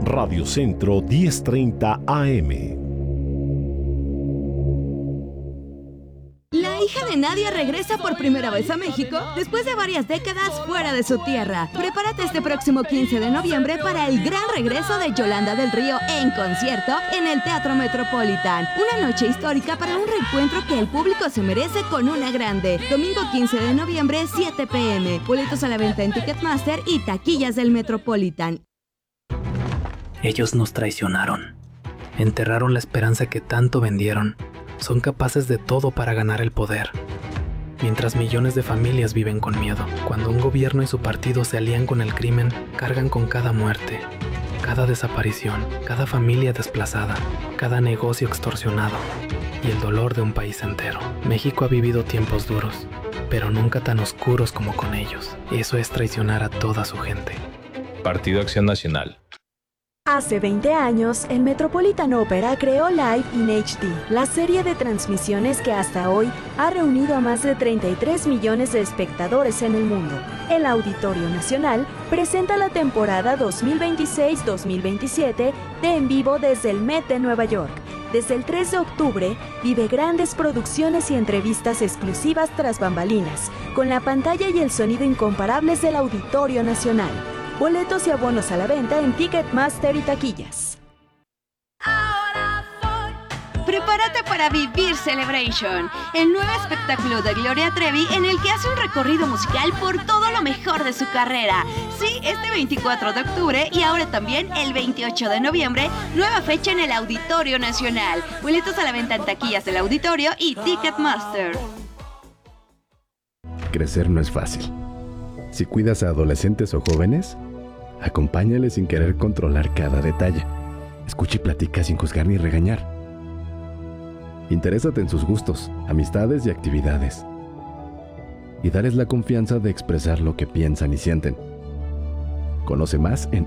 Radio Centro 1030 AM. La hija de Nadia regresa por primera vez a México después de varias décadas fuera de su tierra. Prepárate este próximo 15 de noviembre para el gran regreso de Yolanda del Río en concierto en el Teatro Metropolitan. Una noche histórica para un reencuentro que el público se merece con una grande. Domingo 15 de noviembre, 7 p.m. Boletos a la venta en Ticketmaster y taquillas del Metropolitan. Ellos nos traicionaron. Enterraron la esperanza que tanto vendieron. Son capaces de todo para ganar el poder. Mientras millones de familias viven con miedo. Cuando un gobierno y su partido se alían con el crimen, cargan con cada muerte, cada desaparición, cada familia desplazada, cada negocio extorsionado y el dolor de un país entero. México ha vivido tiempos duros, pero nunca tan oscuros como con ellos. Eso es traicionar a toda su gente. Partido Acción Nacional. Hace 20 años, el Metropolitan Opera creó Live in HD, la serie de transmisiones que hasta hoy ha reunido a más de 33 millones de espectadores en el mundo. El Auditorio Nacional presenta la temporada 2026-2027 de En Vivo desde el Met de Nueva York. Desde el 3 de octubre, vive grandes producciones y entrevistas exclusivas tras bambalinas, con la pantalla y el sonido incomparables del Auditorio Nacional. Boletos y abonos a la venta en Ticketmaster y taquillas. Prepárate para vivir Celebration, el nuevo espectáculo de Gloria Trevi en el que hace un recorrido musical por todo lo mejor de su carrera. Sí, este 24 de octubre y ahora también el 28 de noviembre, nueva fecha en el Auditorio Nacional. Boletos a la venta en taquillas del Auditorio y Ticketmaster. Crecer no es fácil. Si cuidas a adolescentes o jóvenes, acompáñales sin querer controlar cada detalle. Escucha y platica sin juzgar ni regañar. Interésate en sus gustos, amistades y actividades. Y dales la confianza de expresar lo que piensan y sienten. Conoce más en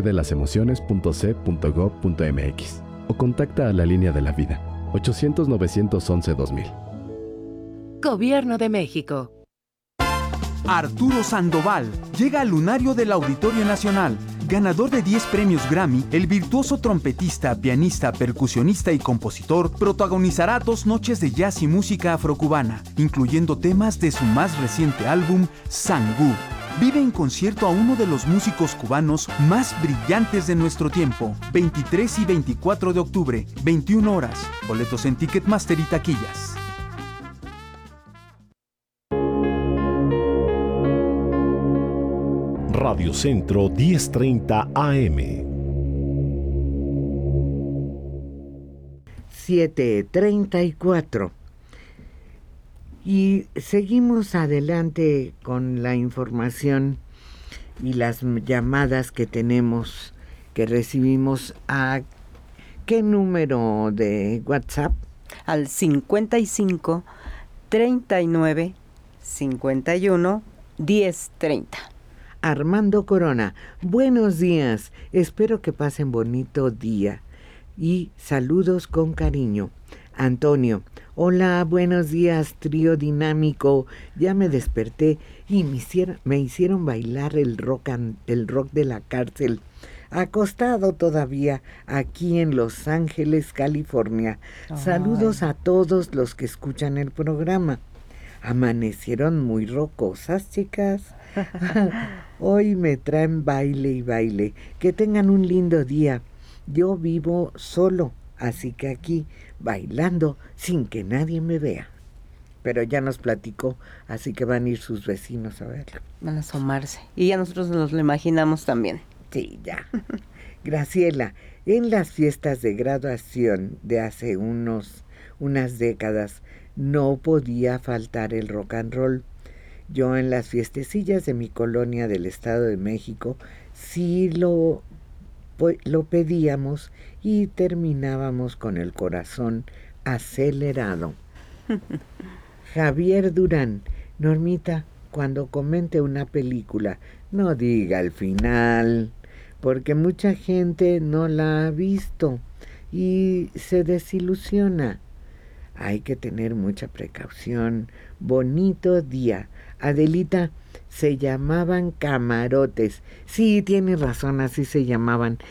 abcdelasemociones.c.gov.mx o contacta a la Línea de la Vida, 800-911-2000. Gobierno de México. Arturo Sandoval llega al lunario del Auditorio Nacional. Ganador de 10 premios Grammy, el virtuoso trompetista, pianista, percusionista y compositor protagonizará 2 noches de jazz y música afrocubana, incluyendo temas de su más reciente álbum, Sangú. Vive en concierto a uno de los músicos cubanos más brillantes de nuestro tiempo. 23 y 24 de octubre, 21 horas. Boletos en Ticketmaster y taquillas. Radio Centro 1030 AM. 7:34. Y seguimos adelante con la información y las llamadas que tenemos, que recibimos. ¿A qué número de WhatsApp? Al 55 39 51 1030. Armando Corona, buenos días, espero que pasen bonito día y saludos con cariño. Antonio, hola, buenos días, trío dinámico, ya me desperté y me hicieron bailar el rock de la cárcel, acostado todavía aquí en Los Ángeles, California. Ay. Saludos a todos los que escuchan el programa. Amanecieron muy rocosas, chicas. Hoy me traen baile y baile. Que tengan un lindo día. Yo vivo solo, así que aquí bailando sin que nadie me vea. Pero ya nos platicó, así que van a ir sus vecinos a verlo. Van a asomarse. Y ya nosotros nos lo imaginamos también. Sí, ya. Graciela, en las fiestas de graduación de hace unas décadas no podía faltar el rock and roll. Yo en las fiestecillas de mi colonia del Estado de México sí lo pedíamos y terminábamos con el corazón acelerado. Javier Durán, Normita, cuando comente una película, no diga el final, porque mucha gente no la ha visto y se desilusiona. Hay que tener mucha precaución. Bonito día. Adelita, se llamaban camarotes. Sí, tienes razón, así se llamaban.